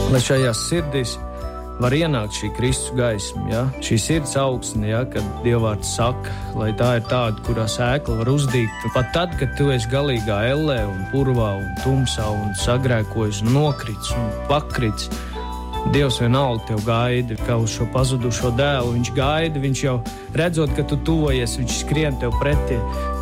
Lai šajās sirdīs var ienākt šī Kristus gaisma, ja? Šī sirds augsne, ja? Kad Dievvārds saka, lai tā ir tāda, kurā sēkla var uzdīgt. Pat tad, kad tu esi galīgā ellē un purvā un tumsā un sagrēkojis un nokrits un pakrits, Dievs vienalga tev gaida, kā uz šo pazudušo dēlu. Viņš gaida, viņš jau redzot, ka tu tuvojies, viņš skrien tev pretī.